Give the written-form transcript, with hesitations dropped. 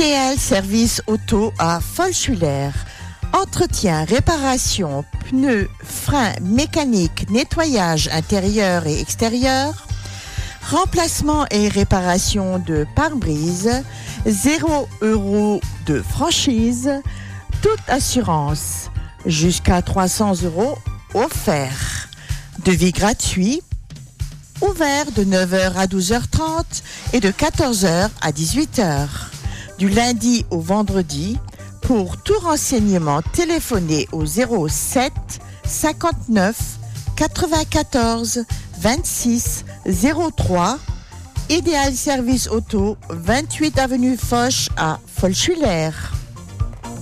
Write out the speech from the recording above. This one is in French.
Idéal service auto à Folschwiller. Entretien, réparation, pneus, freins, mécanique, nettoyage intérieur et extérieur. Remplacement et réparation de pare-brise. 0 € de franchise. Toute assurance. Jusqu'à 300 € offert. Devis gratuit. Ouvert de 9h à 12h30 et de 14h à 18h. Du lundi au vendredi. Pour tout renseignement, téléphonez au 07 59 94 26 03. Idéal service auto, 28 avenue Foch à Folschwiller.